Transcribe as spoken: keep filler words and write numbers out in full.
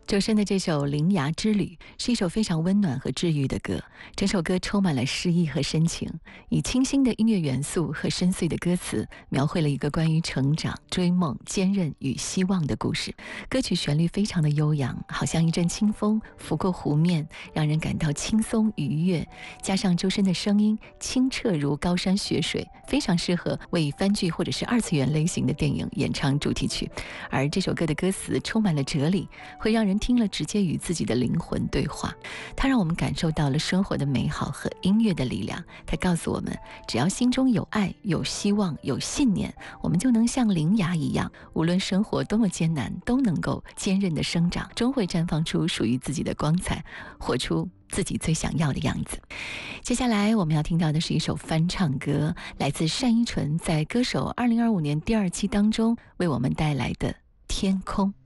周深的这首《铃芽之旅》是一首非常温暖和治愈的歌，整首歌充满了诗意和深情，以清新的音乐元素和深邃的歌词，描绘了一个关于成长、追梦、坚韧与希望的故事。歌曲旋律非常的悠扬，好像一阵清风拂过湖面，让人感到轻松愉悦。加上周深的声音清澈如高山雪水，非常适合为番剧或者是二次元类型的电影演唱主题曲。而这首歌的歌词充满了哲理，会让人听了直接与自己的灵魂对话。它让我们感受到了生活的美好和音乐的力量。它告诉我们，只要心中有爱、有希望、有信念，我们就能像铃芽一样，无论生活多么艰难，都能够坚韧的生长，终会绽放出属于自己的光彩，活出自己最想要的样子。接下来我们要听到的是一首翻唱歌，来自单依纯在歌手二零二五年第二期当中为我们带来的《天空》。